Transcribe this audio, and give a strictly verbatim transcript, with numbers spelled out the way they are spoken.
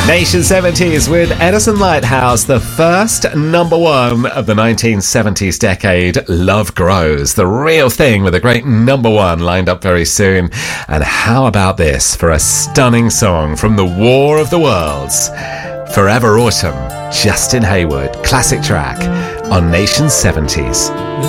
Nation seventies with Edison Lighthouse, the first number one of the nineteen seventies decade. Love Grows, the real thing, with a great number one lined up very soon. And how about this for a stunning song from the War of the Worlds? Forever Autumn, Justin Hayward, classic track on Nation seventies.